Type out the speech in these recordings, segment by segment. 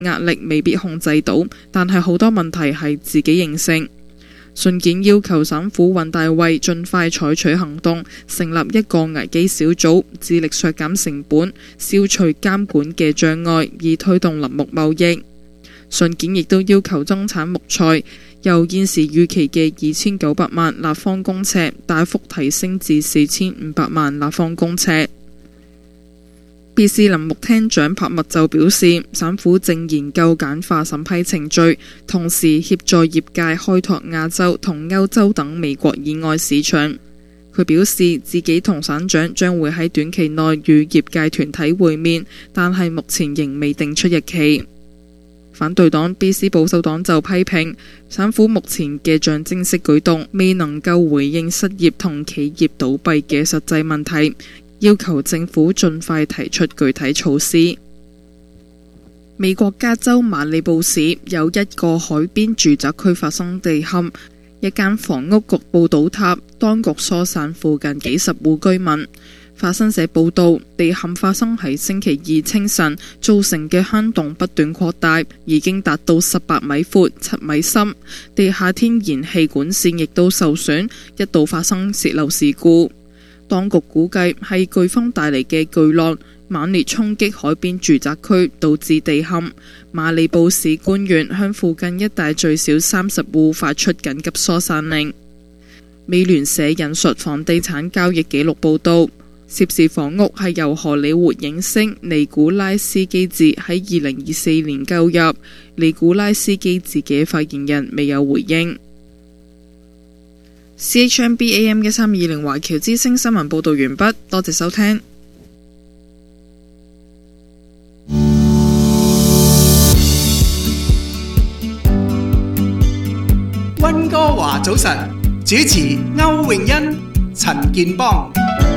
壓力未必控制到，但係好多問題係自己形成。信件要求省府尹大衛盡快採取行動，成立一個危機小組，致力削減成本，消除監管嘅障礙，以推動林木貿易。信件亦都要求增產木材，由現時預期嘅2900萬立方公尺大幅提升至4500萬立方公尺。BC 林木廳長柏密就表示，省府正研究簡化審批程序，同時協助業界開拓亞洲同歐洲等美國以外市場。佢表示自己同省長將會喺短期內與業界團體會面，但係目前仍未定出日期。反對黨 BC 保守黨就批評省府目前嘅象徵式舉動未能夠回應失業同企業倒閉嘅實際問題，要求政府盡快提出具體措施。美國加州馬里布市有一個海邊住宅區發生地陷，一間房屋局部倒塌，當局疏散附近幾十戶居民。法新社報道，地陷發生喺星期二清晨，造成嘅坑洞不斷擴大，已經達到18米闊、7米深。地下天然氣管線亦都受損，一度發生洩漏事故。當局估計係颶風帶嚟嘅巨浪猛烈衝擊海邊住宅區，導致地陷。馬里布市官員向附近一帶最少30戶發出緊急疏散令。美聯社引述房地產交易記錄報道，涉事房屋係由荷里活影星尼古拉斯基治喺2024年購入。尼古拉斯基治嘅發言人未有回應。CHMB AM 1320華僑之聲新聞報道完畢，多謝收聽。 溫哥華早晨，主持歐詠欣、陳健邦。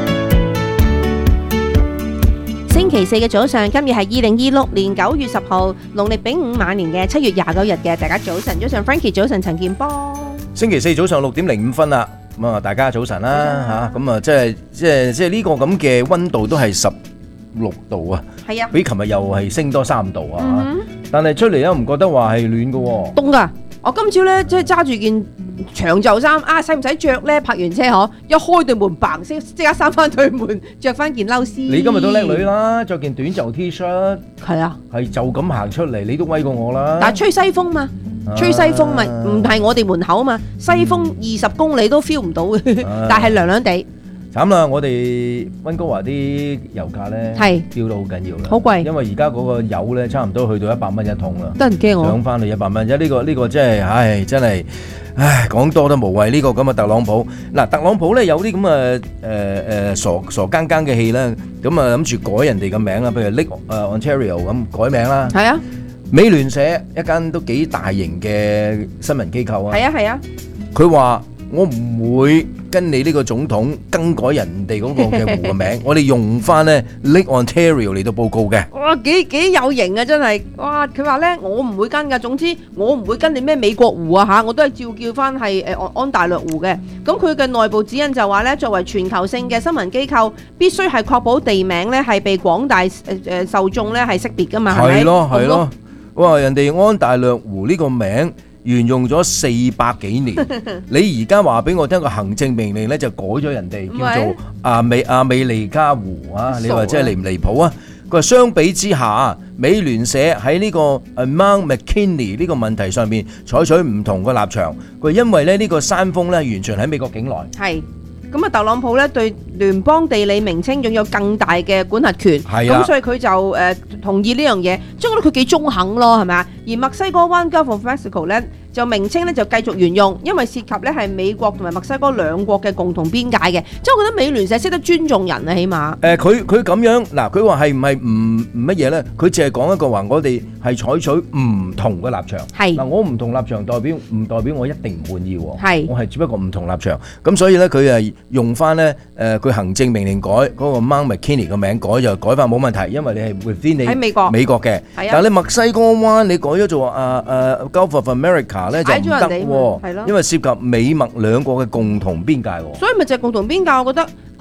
星期四嘅早上，今日係2026年9月10號，農曆丙午晚年嘅7月29日嘅，大家早晨，早上 Frankie， 早晨陳健邦。 星期四早上6點05分啦，咁啊大家早晨啦嚇，咁啊即係呢個咁嘅溫度都係16度啊，係啊，比琴日又係升多3度啊，但係出嚟都唔覺得話係暖嘅喎， 凍㗎。我今朝咧即係揸住件長袖衫啊，使唔使着咧？泊完車嗬，一開對門嘭聲，即刻閂翻對門，着翻件褸先。 你今日都叻女啦，着件短袖 T 恤， 係啊， 係就咁行出嚟，你都威過我啦。 但係吹西風嘛，吹西風咪唔係我哋門口啊嘛，西風20公里都 feel 唔到嘅，但係涼涼地。 慘啦！我哋溫哥華啲油價咧，飆到好緊要啦，好貴。因為而家嗰個油咧，差唔多去到100蚊一桶啦，得人驚我。上翻去100蚊，呢個真係，真係，講多都無謂。呢個咁嘅特朗普，嗱，特朗普咧有啲咁嘅傻更更嘅戲啦，咁啊諗住改人哋嘅名啦，譬如 Lake Ontario 咁改名啦。係啊，美聯社一間都幾大型嘅新聞機構啊。係啊係啊，佢話我唔會跟你呢個總統更改人哋嗰個嘅湖嘅名，我哋用翻咧 Lake Ontario 嚟到報告嘅。哇，幾有型啊！真係，哇！佢話咧，我唔會跟㗎，總之我唔會跟你咩美國湖啊嚇，我都係照叫翻係安大略湖嘅。咁佢嘅內部指引就話咧，作為全球性嘅新聞機構，必須係確保地名咧係被廣大受眾咧係識別㗎嘛，係咪？係咯係咯，哇！人哋安大略湖呢個名沿用咗400幾年，你而家話俾我聽個行政命令咧就改咗人哋叫做亞美利加湖啊！你話真係離唔離譜啊？佢話相比之下，美聯社喺呢個 Mount McKinley 呢個問題上面採取唔同嘅立場。佢因為咧呢個山峰咧完全喺美國境內。係。咁啊，特朗普咧對聯邦地理名稱擁有更大嘅管轄權，咁所以佢就同意呢樣嘢，即係我覺得佢幾中肯咯，係咪啊？而墨西哥灣 Gulf of Mexico 咧就名稱咧就繼續沿用，因為涉及咧係美國同埋墨西哥兩國嘅共同邊界嘅，即係我覺得美聯社識得尊重人啊，起碼。佢咁樣嗱，佢話係唔係唔乜嘢咧？佢淨係講一個話，我哋係採取唔同嘅立場。係嗱，我唔同立場唔代表我一定唔滿意喎。係，我係只不過唔同立場。咁所以咧，佢係用翻咧佢行政命令改嗰個 Mount McKinley 個名改就改翻冇問題，因為你係 within 你喺美國嘅。但係你墨西哥灣你改咗做Gulf of America 咧就唔得喎，因為涉及美墨兩國嘅共同邊界喎。所以咪就係共同邊界，我覺得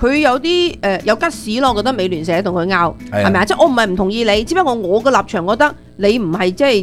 佢有啲有吉士咯，我覺得美聯社同佢拗係咪啊？即係我唔係唔同意你，只不過我嘅立場覺得你唔係即係